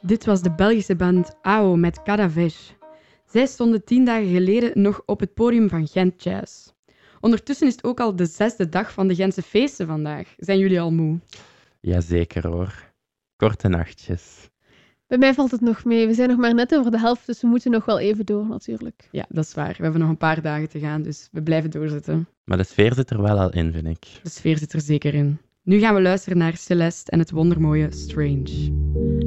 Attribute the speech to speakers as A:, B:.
A: Dit was de Belgische band AO met Cadavesh. Zij stonden 10 dagen geleden nog op het podium van Gent Jazz. Ondertussen is het ook al de 6e dag van de Gentse feesten vandaag. Zijn jullie al moe?
B: Jazeker hoor. Korte nachtjes.
C: Bij mij valt het nog mee. We zijn nog maar net over de helft, dus we moeten nog wel even door natuurlijk.
A: Ja, dat is waar. We hebben nog een paar dagen te gaan, dus we blijven doorzetten.
B: Maar de sfeer zit er wel al in, vind ik.
A: De sfeer zit er zeker in. Nu gaan we luisteren naar Celeste en het wondermooie Strange.